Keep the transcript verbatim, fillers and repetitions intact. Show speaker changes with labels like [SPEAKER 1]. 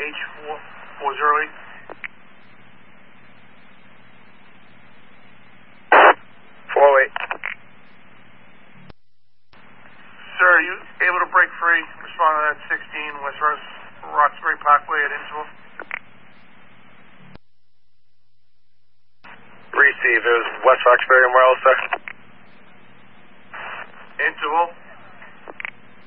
[SPEAKER 1] H four four zero eight.
[SPEAKER 2] four oh eight.
[SPEAKER 1] Sir, are you able to break free? Respond to that sixteen West Roxbury Parkway at Interval.
[SPEAKER 2] Receive. It was West Roxbury and where else, sir?
[SPEAKER 1] Interval.